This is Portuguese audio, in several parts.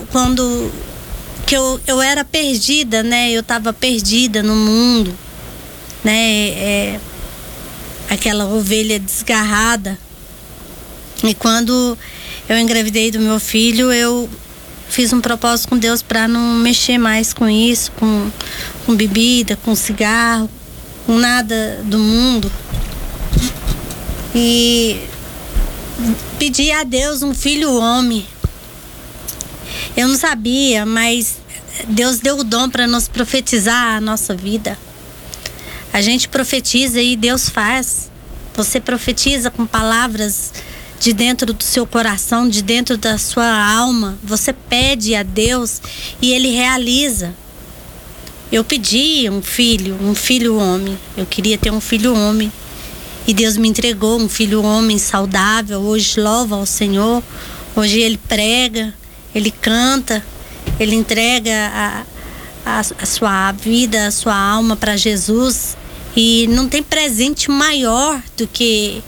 quando que eu era perdida, né? Eu estava perdida no mundo, né? Aquela ovelha desgarrada. E quando eu engravidei do meu filho, eu fiz um propósito com Deus para não mexer mais com isso, com bebida, com cigarro, com nada do mundo. E pedi a Deus um filho homem. Eu não sabia, mas Deus deu o dom para nos profetizar a nossa vida. A gente profetiza e Deus faz. Você profetiza com palavras de dentro do seu coração, de dentro da sua alma. Você pede a Deus e Ele realiza. Eu pedi um filho homem. Eu queria ter um filho homem. E Deus me entregou um filho homem saudável. Hoje louva ao Senhor. Hoje ele prega, ele canta, ele entrega a sua vida, a sua alma para Jesus. E não tem presente maior do que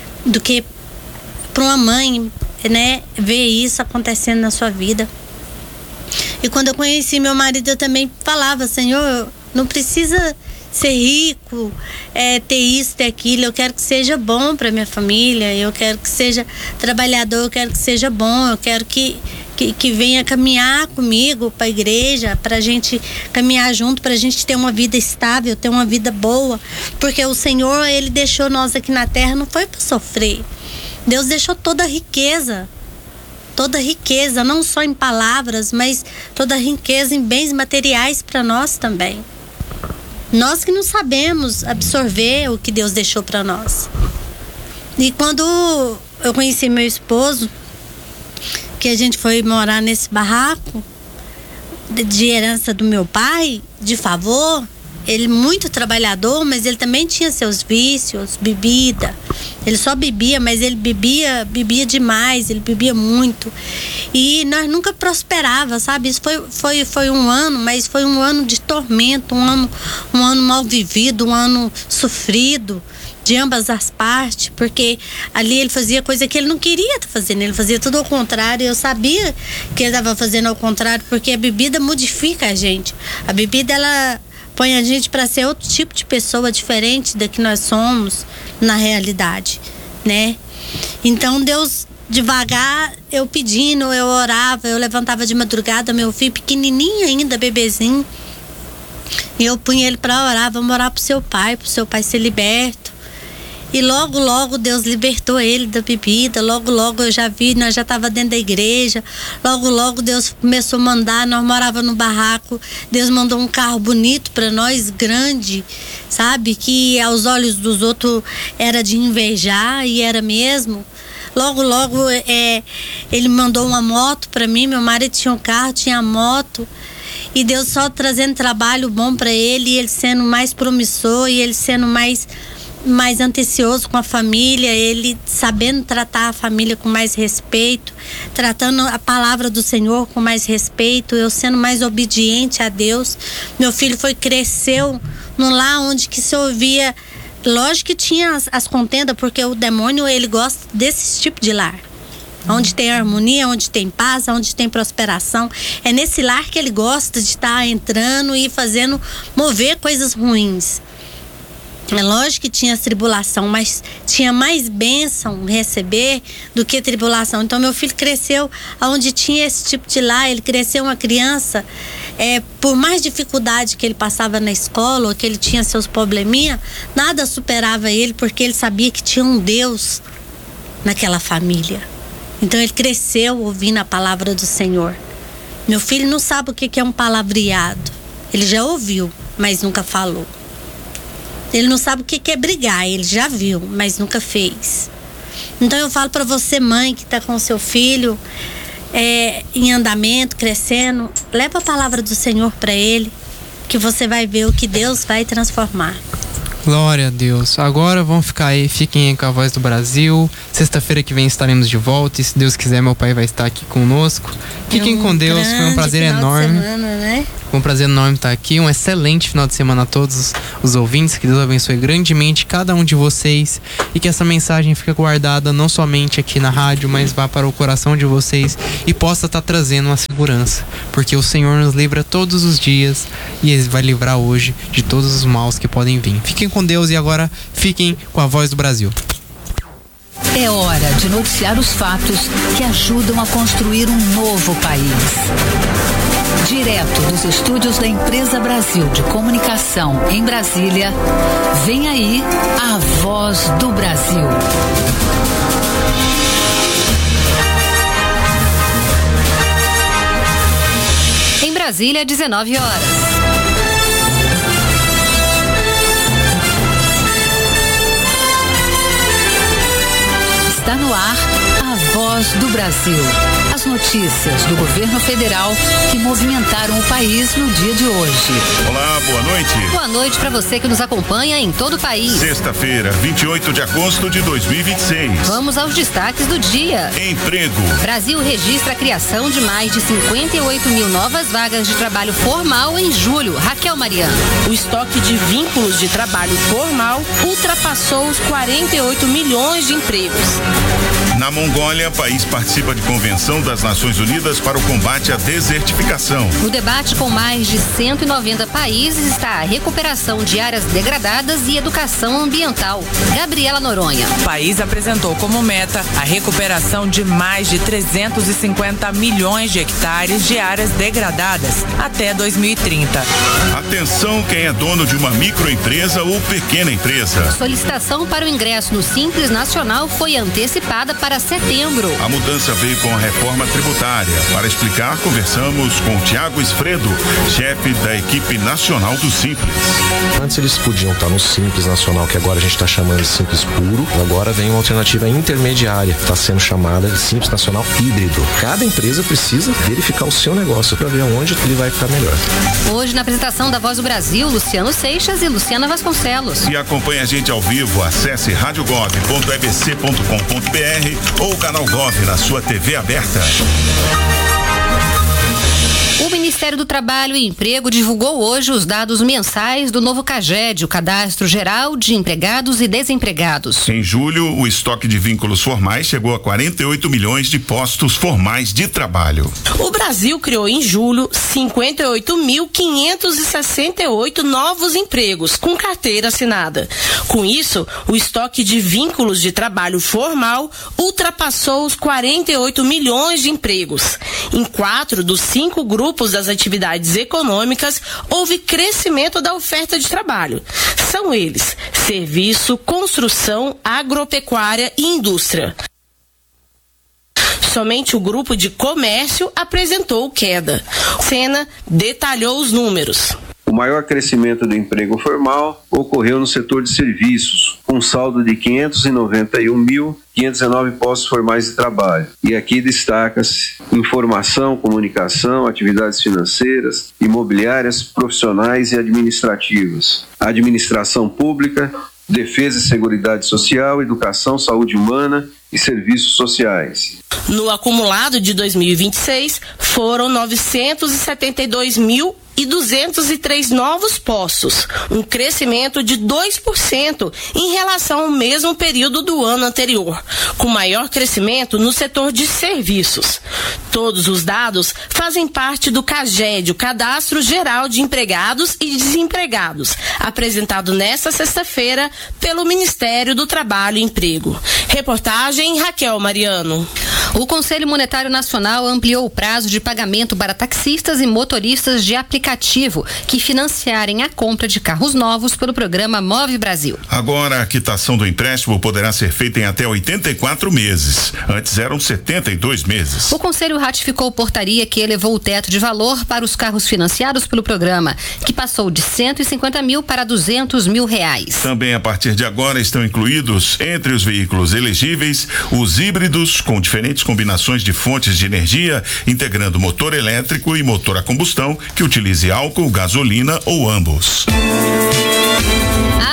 para uma mãe, né, ver isso acontecendo na sua vida. E quando eu conheci meu marido, eu também falava: Senhor, não precisa ser rico, ter isso, ter aquilo. Eu quero que seja bom para minha família, eu quero que seja trabalhador, eu quero que seja bom, eu quero que venha caminhar comigo para a igreja, para a gente caminhar junto, para a gente ter uma vida estável, ter uma vida boa, porque o Senhor, Ele deixou nós aqui na terra, não foi para sofrer. Deus deixou toda a riqueza, não só em palavras, mas toda a riqueza em bens materiais para nós também. Nós que não sabemos absorver o que Deus deixou para nós. E quando eu conheci meu esposo, que a gente foi morar nesse barraco de herança do meu pai, de favor, ele muito trabalhador, mas ele também tinha seus vícios, bebida. Ele só bebia, mas ele bebia demais, ele bebia muito. E nós nunca prosperava, sabe? Isso foi um ano, mas foi um ano de tormento, um ano mal vivido, um ano sofrido de ambas as partes, porque ali ele fazia coisa que ele não queria estar fazendo, ele fazia tudo ao contrário. Eu sabia que ele estava fazendo ao contrário, porque a bebida modifica a gente. A bebida, ela põe a gente para ser outro tipo de pessoa diferente da que nós somos na realidade, né? Então Deus, devagar, eu pedindo, eu orava, eu levantava de madrugada, meu filho pequenininho ainda, bebezinho, e eu punha ele para orar: vamos orar pro seu pai ser liberto. E logo Deus libertou ele da bebida. Logo eu já vi, nós já estava dentro da igreja. Logo Deus começou a mandar. Nós morava no barraco. Deus mandou um carro bonito para nós, grande, sabe? Que aos olhos dos outros era de invejar, e era mesmo. Logo ele mandou uma moto para mim. Meu marido tinha um carro, tinha moto. E Deus só trazendo trabalho bom para ele, e ele sendo mais promissor, e ele sendo mais atencioso com a família, ele sabendo tratar a família com mais respeito, tratando a palavra do Senhor com mais respeito, eu sendo mais obediente a Deus. Meu filho cresceu num lar onde que se ouvia, lógico que tinha as contendas, porque o demônio, ele gosta desse tipo de lar. Onde tem harmonia, onde tem paz, onde tem prosperação. É nesse lar que ele gosta de estar entrando e fazendo mover coisas ruins. É lógico que tinha tribulação, mas tinha mais bênção receber do que tribulação. Então meu filho cresceu onde tinha esse tipo de lar. Ele cresceu uma criança, por mais dificuldade que ele passava na escola, ou que ele tinha seus probleminha, nada superava ele, porque ele sabia que tinha um Deus naquela família. Então ele cresceu ouvindo a palavra do Senhor. Meu filho não sabe o que é um palavreado. Ele já ouviu, mas nunca falou. Ele não sabe o que é brigar, ele já viu, mas nunca fez. Então eu falo para você, mãe, que está com seu filho em andamento, crescendo, leva a palavra do Senhor para ele, que você vai ver o que Deus vai transformar. Glória a Deus. Agora fiquem aí com a Voz do Brasil. Sexta-feira que vem estaremos de volta, e se Deus quiser, meu pai vai estar aqui conosco. Fiquem com Deus, foi um prazer enorme. Semana, né? Foi um prazer enorme estar aqui. Um excelente final de semana a todos os ouvintes. Que Deus abençoe grandemente cada um de vocês e que essa mensagem fique guardada não somente aqui na rádio, mas vá para o coração de vocês e possa estar trazendo uma segurança, porque o Senhor nos livra todos os dias e Ele vai livrar hoje de todos os maus que podem vir. Fiquem com Deus e agora fiquem com a Voz do Brasil. É hora de noticiar os fatos que ajudam a construir um novo país. Direto dos estúdios da Empresa Brasil de Comunicação em Brasília, vem aí a Voz do Brasil. Em Brasília, 19 horas. Está no ar a Voz do Brasil. As notícias do governo federal que movimentaram o país no dia de hoje. Olá, boa noite. Boa noite para você que nos acompanha em todo o país. Sexta-feira, 28 de agosto de 2026. Vamos aos destaques do dia. Emprego. Brasil registra a criação de mais de 58 mil novas vagas de trabalho formal em julho. Raquel Mariano. O estoque de vínculos de trabalho formal ultrapassou os 48 milhões de empregos. Na Mongólia, o país participa de convenção das Nações Unidas para o combate à desertificação. No debate com mais de 190 países está a recuperação de áreas degradadas e educação ambiental. Gabriela Noronha. O país apresentou como meta a recuperação de mais de 350 milhões de hectares de áreas degradadas até 2030. Atenção quem é dono de uma microempresa ou pequena empresa. Solicitação para o ingresso no Simples Nacional foi antecipada para setembro. A mudança veio com a reforma tributária. Para explicar, conversamos com o Tiago Esfredo, chefe da equipe nacional do Simples. Antes eles podiam estar no Simples Nacional, que agora a gente está chamando de Simples Puro. Agora vem uma alternativa intermediária, está sendo chamada de Simples Nacional Híbrido. Cada empresa precisa verificar o seu negócio para ver aonde ele vai ficar melhor. Hoje, na apresentação da Voz do Brasil, Luciano Seixas e Luciana Vasconcelos. E acompanhe a gente ao vivo, acesse radiogov.ebc.com.br ou o canal Gov na sua TV aberta. O Ministério do Trabalho e Emprego divulgou hoje os dados mensais do novo CAGED, o Cadastro Geral de Empregados e Desempregados. Em julho, o estoque de vínculos formais chegou a 48 milhões de postos formais de trabalho. O Brasil criou em julho 58.568 novos empregos com carteira assinada. Com isso, o estoque de vínculos de trabalho formal ultrapassou os 48 milhões de empregos. Em 4 dos 5 grupos das atividades econômicas, houve crescimento da oferta de trabalho. São eles: serviço, construção, agropecuária e indústria. Somente o grupo de comércio apresentou queda. Sena detalhou os números. O maior crescimento do emprego formal ocorreu no setor de serviços, com saldo de 591.519 postos formais de trabalho. E aqui destaca-se informação, comunicação, atividades financeiras, imobiliárias, profissionais e administrativas, administração pública, defesa e seguridade social, educação, saúde humana e serviços sociais. No acumulado de 2026, foram 972.203 novos postos, um crescimento de 2% em relação ao mesmo período do ano anterior, com maior crescimento no setor de serviços. Todos os dados fazem parte do CAGED, o Cadastro Geral de Empregados e Desempregados, apresentado nesta sexta-feira pelo Ministério do Trabalho e Emprego. Reportagem Raquel Mariano. O Conselho Monetário Nacional ampliou o prazo de pagamento para taxistas e motoristas de aplicativo que financiarem a compra de carros novos pelo programa Move Brasil. Agora, a quitação do empréstimo poderá ser feita em até 84 meses. Antes eram 72 meses. O Conselho ratificou portaria que elevou o teto de valor para os carros financiados pelo programa, que passou de 150 mil para 200 mil reais. Também a partir de agora estão incluídos entre os veículos elegíveis os híbridos com diferentes combinações de fontes de energia, integrando motor elétrico e motor a combustão que utilize álcool, gasolina ou ambos. A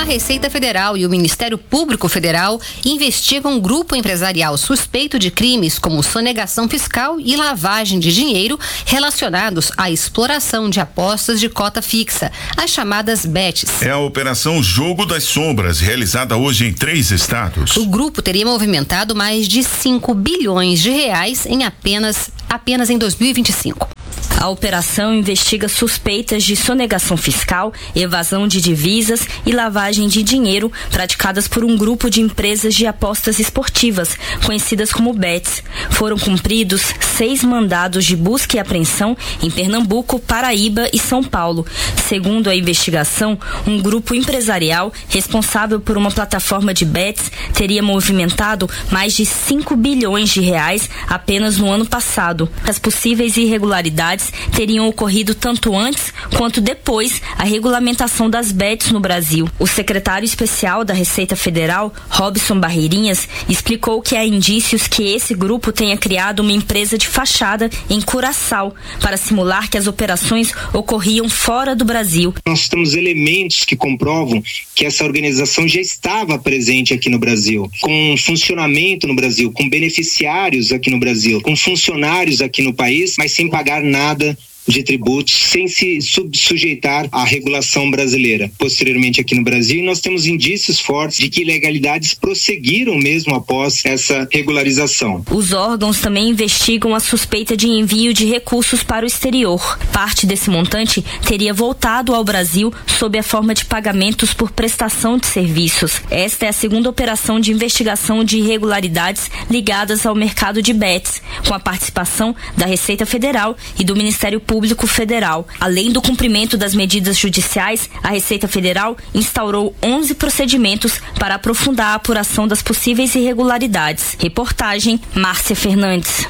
A Receita Federal e o Ministério Público Federal investigam um grupo empresarial suspeito de crimes como sonegação fiscal e lavagem de dinheiro relacionados à exploração de apostas de cota fixa, as chamadas bets. É a Operação Jogo das Sombras, realizada hoje em 3 estados. O grupo teria movimentado mais de 5 bilhões de reais em apenas em 2025. A operação investiga suspeitas de sonegação fiscal, evasão de divisas e lavagem de dinheiro praticadas por um grupo de empresas de apostas esportivas, conhecidas como bets. Foram cumpridos 6 mandados de busca e apreensão em Pernambuco, Paraíba e São Paulo. Segundo a investigação, um grupo empresarial responsável por uma plataforma de bets teria movimentado mais de 5 bilhões de reais apenas no ano passado. As possíveis irregularidades teriam ocorrido tanto antes quanto depois a regulamentação das bets no Brasil. O secretário especial da Receita Federal, Robson Barreirinhas, explicou que há indícios que esse grupo tenha criado uma empresa de fachada em Curaçao para simular que as operações ocorriam fora do Brasil. Nós temos elementos que comprovam que essa organização já estava presente aqui no Brasil, com funcionamento no Brasil, com beneficiários aqui no Brasil, com funcionários aqui no país, mas sem pagar nada de tributos, sem se sujeitar à regulação brasileira. Posteriormente aqui no Brasil, nós temos indícios fortes de que ilegalidades prosseguiram mesmo após essa regularização. Os órgãos também investigam a suspeita de envio de recursos para o exterior. Parte desse montante teria voltado ao Brasil sob a forma de pagamentos por prestação de serviços. Esta é a segunda operação de investigação de irregularidades ligadas ao mercado de bets, com a participação da Receita Federal e do Ministério Público Federal. Além do cumprimento das medidas judiciais, a Receita Federal instaurou 11 procedimentos para aprofundar a apuração das possíveis irregularidades. Reportagem Márcia Fernandes.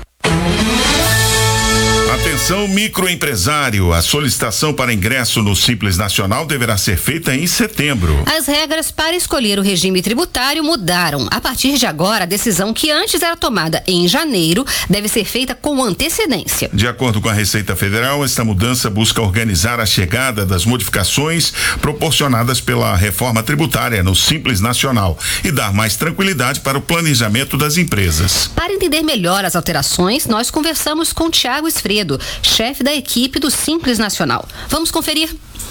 Atenção, microempresário. A solicitação para ingresso no Simples Nacional deverá ser feita em setembro. As regras para escolher o regime tributário mudaram. A partir de agora, a decisão que antes era tomada em janeiro deve ser feita com antecedência. De acordo com a Receita Federal, esta mudança busca organizar a chegada das modificações proporcionadas pela reforma tributária no Simples Nacional e dar mais tranquilidade para o planejamento das empresas. Para entender melhor as alterações, nós conversamos com Tiago Esfredo, chefe da equipe do Simples Nacional. Vamos conferir.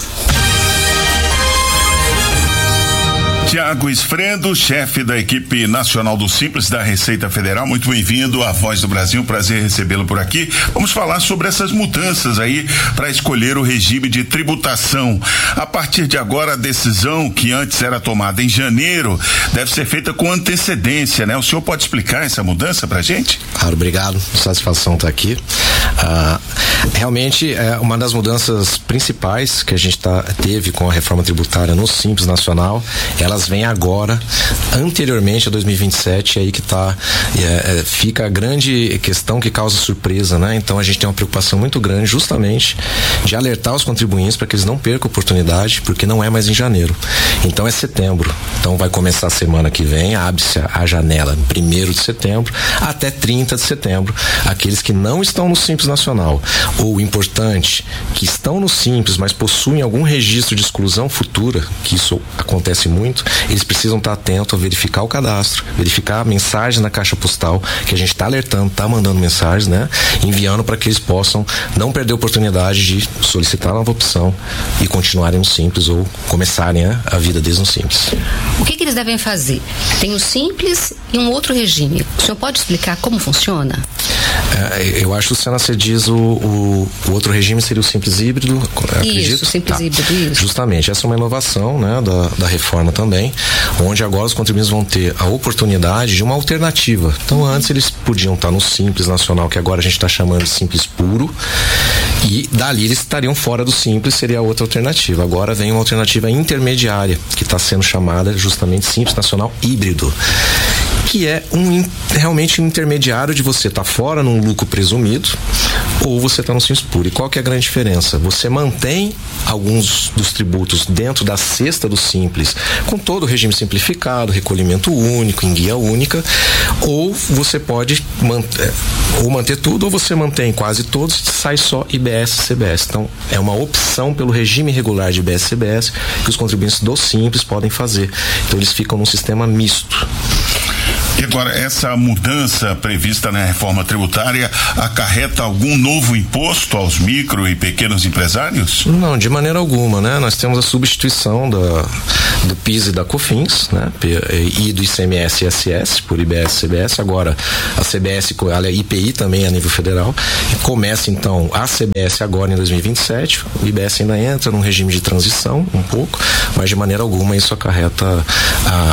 Tiago Esfredo, chefe da equipe nacional do Simples da Receita Federal, muito bem-vindo à Voz do Brasil, prazer recebê-lo por aqui. Vamos falar sobre essas mudanças aí para escolher o regime de tributação. A partir de agora, a decisão que antes era tomada em janeiro deve ser feita com antecedência, né? O senhor pode explicar essa mudança pra gente? Claro, obrigado, satisfação estar aqui. Realmente é uma das mudanças principais que a gente teve com a reforma tributária no Simples Nacional. Elas vêm agora, anteriormente a 2027, aí que fica a grande questão que causa surpresa, né? Então a gente tem uma preocupação muito grande justamente de alertar os contribuintes para que eles não percam a oportunidade, porque não é mais em janeiro. Então é setembro. Então vai começar a semana que vem, abre-se a janela 1º de setembro até 30 de setembro. Aqueles que não estão no Simples Nacional, ou importante, que estão no Simples, mas possuem algum registro de exclusão futura, que isso acontece muito, eles precisam estar atentos a verificar o cadastro, verificar a mensagem na caixa postal, que a gente está alertando, está mandando mensagens, né? Enviando para que eles possam não perder a oportunidade de solicitar a nova opção e continuarem no Simples ou começarem a vida deles no Simples. O que eles devem fazer? Tem o Simples e um outro regime. O senhor pode explicar como funciona? Eu acho que, Luciana, você diz o outro regime seria o Simples híbrido, acredito? Isso, Simples híbrido, isso. Justamente, essa é uma inovação, né, da reforma também, onde agora os contribuintes vão ter a oportunidade de uma alternativa. Então antes eles podiam estar no Simples Nacional, que agora a gente está chamando de Simples Puro, e dali eles estariam fora do Simples, seria a outra alternativa. Agora vem uma alternativa intermediária, que está sendo chamada justamente Simples Nacional Híbrido, que é realmente um intermediário de você estar fora num lucro presumido ou você está no Simples Puro. E qual que é a grande diferença? Você mantém alguns dos tributos dentro da cesta do Simples, com todo o regime simplificado, recolhimento único, em guia única, ou você pode manter tudo, ou você mantém quase todos, sai só IBS e CBS. Então, é uma opção pelo regime regular de IBS e CBS que os contribuintes do Simples podem fazer. Então, eles ficam num sistema misto. E agora, essa mudança prevista na reforma tributária acarreta algum novo imposto aos micro e pequenos empresários? Não, de maneira alguma, né? Nós temos a substituição do PIS e da COFINS, né? E do ICMS e ISS por IBS e CBS. Agora, a CBS, a IPI também a nível federal. E começa, então, a CBS agora em 2027. O IBS ainda entra num regime de transição, um pouco, mas de maneira alguma isso acarreta